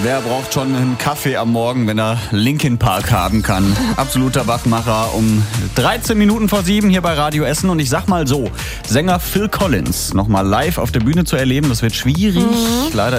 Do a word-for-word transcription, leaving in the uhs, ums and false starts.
Wer braucht schon einen Kaffee am Morgen, wenn er Linkin Park haben kann? Absoluter Wachmacher um dreizehn Minuten vor sieben hier bei Radio Essen. Und ich sag mal so, Sänger Phil Collins nochmal live auf der Bühne zu erleben, das wird schwierig. Mhm. Leider